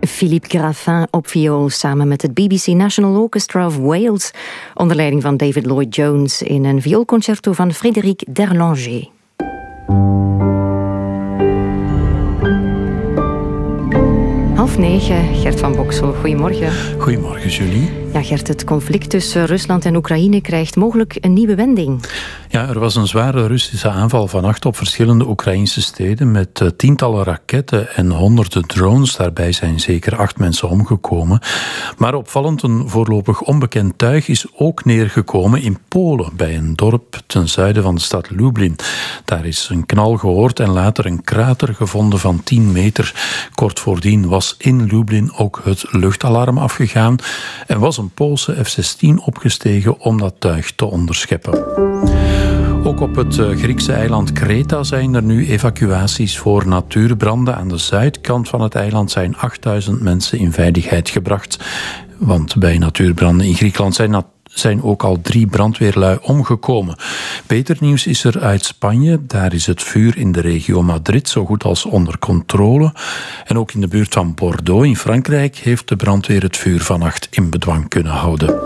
Philippe Graffin op viool samen met het BBC National Orchestra of Wales onder leiding van David Lloyd-Jones in een vioolconcerto van Frédéric Derlanger. Half 9, Gert van Boksel, goedemorgen. Goedemorgen, Julie. Ja, Gert, het conflict tussen Rusland en Oekraïne krijgt mogelijk een nieuwe wending. Ja, er was een zware Russische aanval vannacht op verschillende Oekraïnse steden met tientallen raketten en honderden drones. Daarbij zijn zeker 8 mensen omgekomen. Maar opvallend, een voorlopig onbekend tuig is ook neergekomen in Polen, bij een dorp ten zuiden van de stad Lublin. Daar is een knal gehoord en later een krater gevonden van 10 meter. Kort voordien was in Lublin ook het luchtalarm afgegaan en was een Poolse F-16 opgestegen om dat tuig te onderscheppen. Ook op het Griekse eiland Kreta zijn er nu evacuaties voor natuurbranden. Aan de zuidkant van het eiland zijn 8000 mensen in veiligheid gebracht. Want bij natuurbranden in Griekenland zijn ook al 3 brandweerlui omgekomen. Beter nieuws is er uit Spanje. Daar is het vuur in de regio Madrid zo goed als onder controle. En ook in de buurt van Bordeaux in Frankrijk heeft de brandweer het vuur vannacht in bedwang kunnen houden.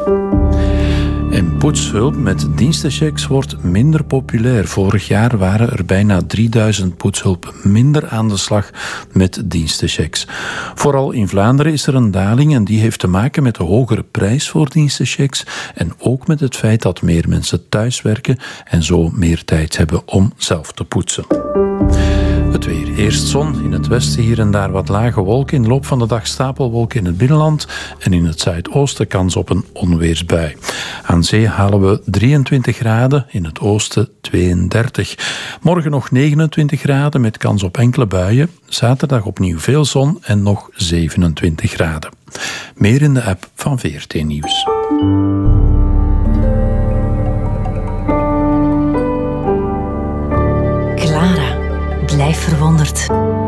En poetshulp met dienstenchecks wordt minder populair. Vorig jaar waren er bijna 3000 poetshulpen minder aan de slag met dienstenchecks. Vooral in Vlaanderen is er een daling en die heeft te maken met de hogere prijs voor dienstenchecks en ook met het feit dat meer mensen thuiswerken en zo meer tijd hebben om zelf te poetsen. Het weer. Eerst zon, in het westen hier en daar wat lage wolken. In de loop van de dag stapelwolken in het binnenland en in het zuidoosten kans op een onweersbui. Aan zee halen we 23 graden, in het oosten 32. Morgen nog 29 graden met kans op enkele buien. Zaterdag opnieuw veel zon en nog 27 graden. Meer in de app van VRT Nieuws. Blijf verwonderd.